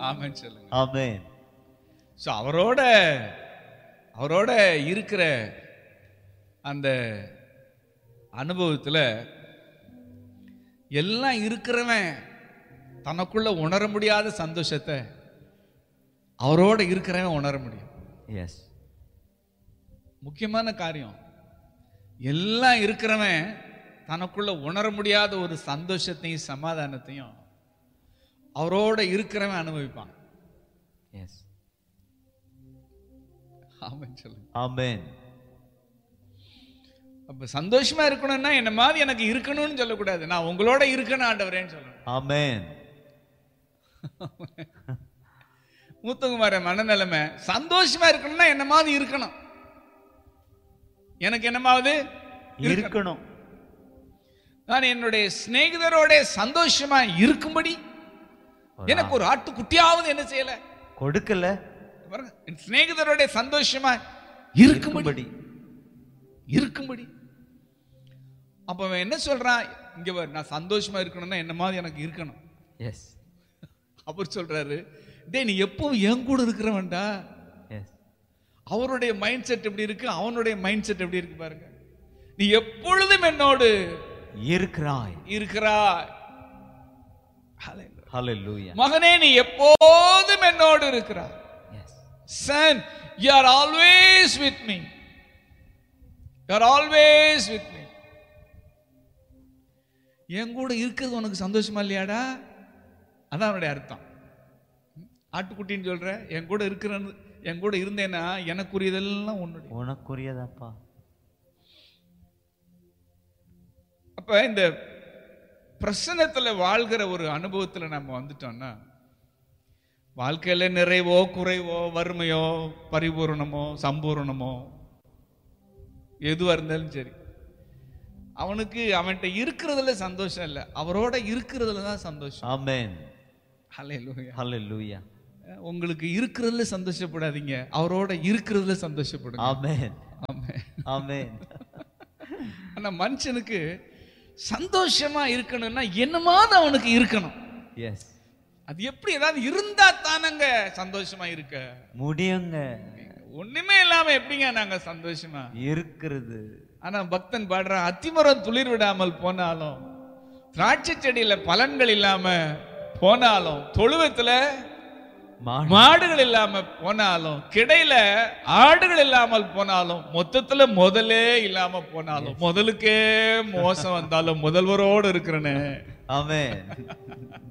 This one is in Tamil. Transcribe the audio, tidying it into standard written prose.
ஆமென் சொல்லுங்க. ஆமென். சோ அவரோட இருக்கிற அந்த அனுபவத்துல எல்லாம் இருக்கிறவன் தனக்குள்ள உணர முடியாத சந்தோஷத்தை அவரோட இருக்கிறவன் உணர முடியும். எஸ். முக்கியமான காரியம், எல்லாம் இருக்கிறவன் தனக்குள்ள உணர முடியாத ஒரு சந்தோஷத்தையும் சமாதானத்தையும் அவரோட இருக்கிறவன் அனுபவிப்பான். எஸ். ஆமென் சொல்லுங்க. ஆமென். அப்ப சந்தோஷமா இருக்கணும்னா என்ன மாதிரி எனக்கு இருக்கணும்னு சொல்லக்கூடாது, நான் உங்களோட இருக்கணும் ஆண்டவரேன்னு சொல்லணும். ஆமென். மூத்தகுமார மனநிலைமை சந்தோஷமா இருக்கணும்னா என்ன மாதிரி இருக்கணும், எனக்கு என்னமாவது இருக்கணும். நான் என்னுடைய சிநேகிதரோட சந்தோஷமா இருக்கும்படி எனக்கு ஒரு ஆட்டுக்குட்டியாவது என்ன செய்யல, கொடுக்கல. என் சிநேகிதரோட சந்தோஷமா இருக்கும்படி. அப்ப அவன் என்ன சொல்றான், இங்க பாரு, நான் சந்தோஷமா இருக்கணும்னா என்ன மாதிரி எனக்கு இருக்கணும். எஸ். அவர் சொல்றாரு, டேய் நீ எப்பவும் என் கூட இருக்கிறவன்டா. எஸ். அவருடைய மைண்ட் செட் எப்படி இருக்கு, அவனுடைய மைண்ட் செட் எப்படி இருக்கு பாருங்க. நீ எப்பொழுதும் என்னோடு இருக்கிறாய். ஹல்லேலூயா. மகனே நீ எப்போதும் என்னோடு இருக்கிறாய். S. Son, you are always with me. You are always with me. என் கூட இருக்கிறது உனக்கு சந்தோஷமா இல்லையாடா? அதான் அவனுடைய அர்த்தம். ஆட்டுக்குட்டின்னு சொல்ற, என் கூட இருக்கிறது, என் கூட இருந்தேன்னா எனக்குரியதெல்லாம் உனக்குரியதாப்பா. அப்ப இந்த பிரசன்னத்துல வாழ்கிற ஒரு அனுபவத்துல நம்ம வந்துட்டோம்னா, வாழ்க்கையில நிறைவோ குறைவோ வறுமையோ பரிபூரணமோ சம்பூரணமோ எதுவா இருந்தாலும் சரி, அவனுக்கு அவன்கிட்ட இருக்கிறதுல சந்தோஷம் இல்லை, அவரோட இருக்கிறதுல தான் சந்தோஷம். ஆமென். ஹல்லேலூயா. ஹல்லேலூயா. உங்களுக்கு இருக்கிறதுல சந்தோஷப்படாதீங்க, அவரோட இருக்கிறதுல சந்தோஷப்படுங்க. ஆமென். ஆமென். ஆமென். ஆனா மனுஷனுக்கு சந்தோஷமா இருக்கணும்னா என்னமாவது அவனுக்கு இருக்கணும். எஸ். அது எப்படி, ஏதாவது இருந்தா தானங்க சந்தோஷமா இருக்க முடியுங்க. ஒண்ணுமே இல்லாம எப்படிங்க நாங்க சந்தோஷமா இருக்கிறது? ஆனா பக்தன் பாடுறான், அத்திமரம் துளிர் விடாமல் போனாலும், திராட்சை செடியில பலன்கள் இல்லாம போனாலும், தொழுவத்துல மாடுகள் இல்லாம போனாலும், கிடையில ஆடுகள் இல்லாமல் போனாலும், மொத்தத்துல முதலே இல்லாம போனாலும், முதலுக்கே மோசம் வந்தாலும் முதல்வரோடு இருக்கிறனே. ஆமென்.